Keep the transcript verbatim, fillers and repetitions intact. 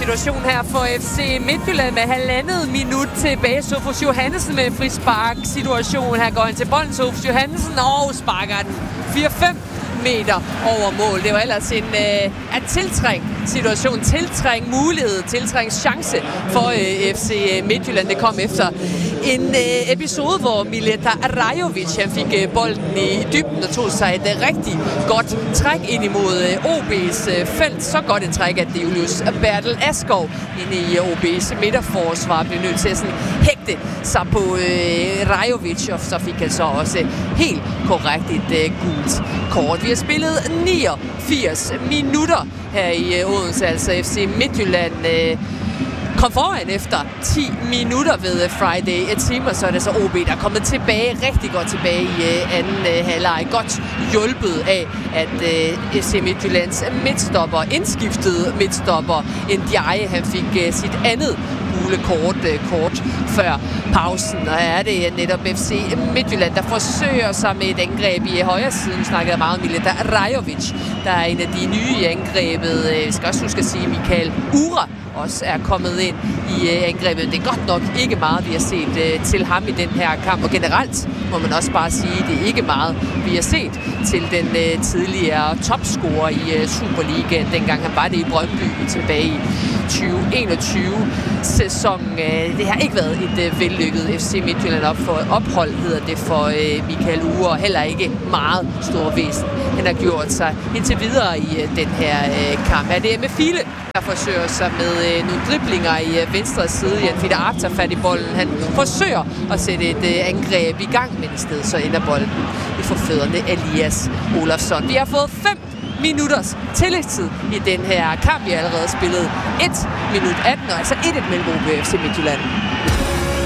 situation her for F C Midtjylland med halvandet minut tilbage. Sofus Johannesen med frispark situation. Her går han til bolden, Sofus Johannesen, og sparker den fire fem meter over mål. Det var ellers en øh, at tiltræng situation, tiltræng mulighed, tiltræng chance for øh, F C Midtjylland. Det kom efter en øh, episode, hvor Mileta Rajovic han fik øh, bolden i dybden og tog sig et øh, rigtig godt træk ind imod øh, O B's øh, felt. Så godt et træk, at det Julius Bertel Askov inde i O B's midterforsvar blev nødt til at sådan hægte sig på øh, Rajovic, og så fik han så også helt korrekt et øh, gult kort. Vi har spillet niogfirs minutter her i øh, Odense, altså F C Midtjylland øh, kom foran efter ti minutter ved Friday et time, og så er det så O B, der er kommet tilbage, rigtig godt tilbage i øh, anden øh, halvleg. Godt hjulpet af, at øh, F C Midtjyllands midtstopper, indskiftede midtstopper, Ndiaye, han fik øh, sit andet gule kort, øh, kort før pausen. Og her er det netop F C Midtjylland, der forsøger sig med et angreb i højre siden. Snakkede meget om Mileta Rajovic, der er en af de nye i angrebet. Jeg skal også huske at sige, Michael Ura også er kommet ind i øh, angrebet. Det er godt nok ikke meget, vi har set øh, til ham i den her kamp. Og generelt må man også bare sige, at det er ikke meget, vi har set til den øh, tidligere topscorer i øh, Superligaen. Dengang han var det i Brøndby tilbage i tyve enogtyve-sæsonen. Det har ikke været et øh, vellykket F C Midtjylland op for ophold, hedder det for øh, Michael Ure, og heller ikke meget stor væsen. Han har gjort sig indtil videre i øh, den her øh, kamp. Er det Emma File, der forsøger sig med øh, nogle driblinger i øh, venstre side. Jan Fitter Art tager fat i bolden. Han forsøger at sætte et øh, angreb i gang, men i stedet så ender bolden i forfødderne Elias Olafsson. Vi har fået fem minutters tillægstid i den her kamp. Vi har allerede spillet et minut atten, og altså et et mellem O B og F C Midtjylland.